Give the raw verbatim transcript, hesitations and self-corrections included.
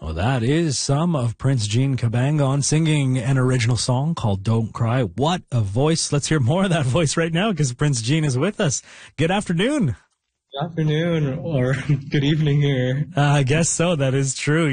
Well, that is some of Prince Jean Cabangon singing an original song called Don't Cry. What a voice. Let's hear more of that voice right now because Prince Jean is with us. Good afternoon. Good afternoon or good evening here. Uh, I guess so. That is true.